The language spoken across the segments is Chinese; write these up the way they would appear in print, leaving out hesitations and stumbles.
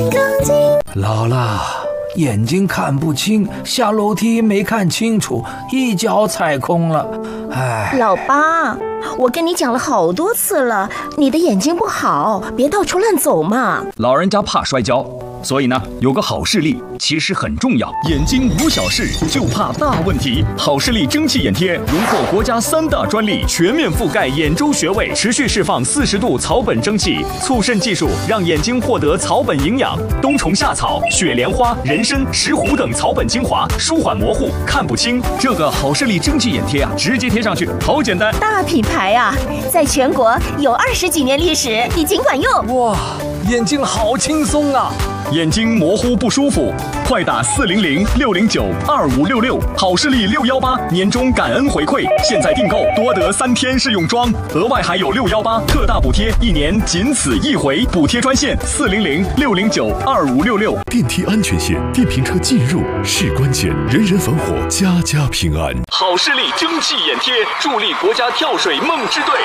姥姥，眼睛看不清，下楼梯没看清楚，一脚踩空了。哎， 老八，我跟你讲了好多次了，你的眼睛不好，别到处乱走嘛。 老人家怕摔跤，所以呢，有个好视力其实很重要。眼睛无小事，就怕大问题。好视力蒸汽眼贴荣获国家3大专利，全面覆盖眼周穴位，持续释放40度草本蒸汽，促渗技术让眼睛获得草本营养。冬虫夏草、雪莲花、人参、石斛等草本精华，舒缓模糊，看不清。这个好视力蒸汽眼贴啊，直接贴上去，好简单。 大品牌啊，在全国有20几年历史，你尽管用。 哇，眼睛好轻松啊！ 眼睛模糊不舒服，快打400-609-2566，好视力618年终感恩回馈，现在订购多得3天试用装，额外还有618特大补贴，1年仅此一回，补贴专线400-609-2566。 电梯安全线，电瓶车进入是关键，人人防火，家家平安。 好视力蒸汽眼贴，助力国家跳水梦之队。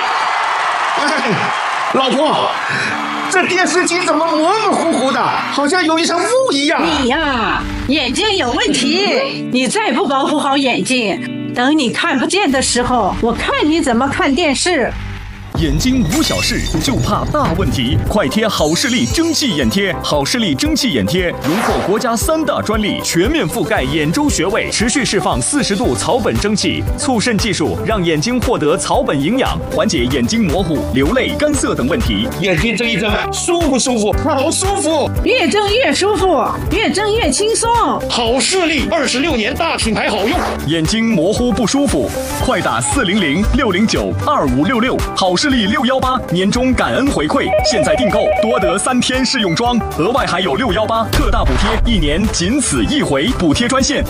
老婆，这电视机怎么模模糊糊的，好像有一层雾一样。 你呀，眼睛有问题，你再不保护好眼睛，等你看不见的时候，我看你怎么看电视。 眼睛无小事，就怕大问题。快贴好视力蒸汽眼贴，好视力蒸汽眼贴荣获国家3大专利，全面覆盖眼周穴位，持续释放40度草本蒸汽，促渗技术让眼睛获得草本营养，缓解眼睛模糊、流泪、干涩等问题。 眼睛睁一睁，舒不舒服？好舒服， 越睁越舒服，越睁越轻松。 好视力26年大品牌，好用。 眼睛模糊不舒服，快打400-609-2566，好视力618年终感恩回馈，现在订购多得3天试用装，额外还有618特大补贴，1年仅此一回，补贴专线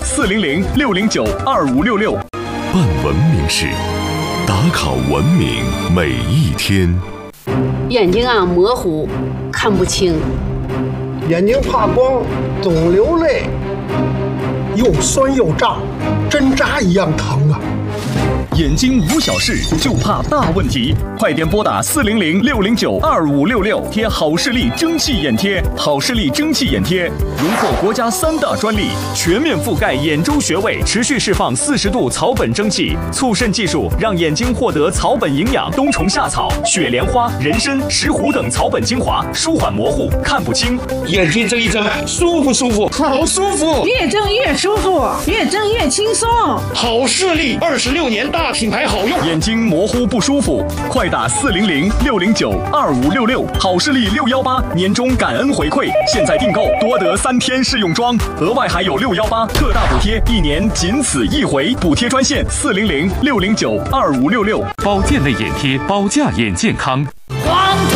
400-609-2566。 办文明事，打卡文明每一天。 眼睛啊模糊，看不清， 眼睛怕光，总流泪，又酸又胀，针扎一样疼啊！ 眼睛无小事，就怕大问题。快点拨打400-609-2566，贴好视力蒸汽眼贴。好视力蒸汽眼贴荣获国家3大专利，全面覆盖眼周穴位，持续释放40度草本蒸汽，促渗技术让眼睛获得草本营养。冬虫夏草、雪莲花、人参、石斛等草本精华，舒缓模糊，看不清。 眼睛睁一睁，舒不舒服？好舒服， 越睁越舒服，越睁越轻松。 好视力26年大品牌，好用。 眼睛模糊不舒服，快打400-609-2566，好视力618年终感恩回馈，现在订购多得3天试用装，额外还有618特大补贴，1年仅此一回，补贴专线400-609-2566。 保健类眼贴，保驾眼健康。 黄土